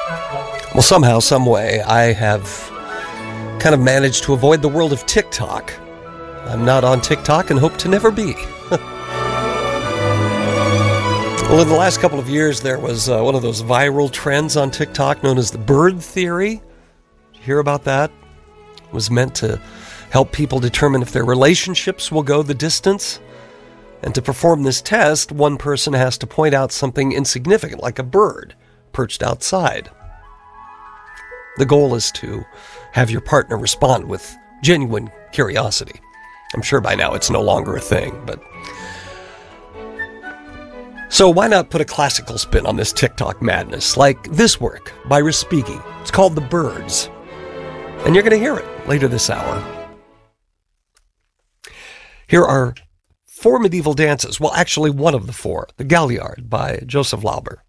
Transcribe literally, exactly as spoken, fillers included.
Well, somehow, some way, I have kind of managed to avoid the world of TikTok. I'm not on TikTok and hope to never be. Well, in the last couple of years, there was uh, one of those viral trends on TikTok known as the bird theory. Did you hear about that? It was meant to help people determine if their relationships will go the distance. And to perform this test, one person has to point out something insignificant, like a bird perched outside. The goal is to have your partner respond with genuine curiosity. I'm sure by now it's no longer a thing, but... So why not put a classical spin on this TikTok madness, like this work by Respighi. It's called The Birds. And you're going to hear it later this hour. Here are four medieval dances. Well, actually one of the four, the Galliard by Joseph Lauber.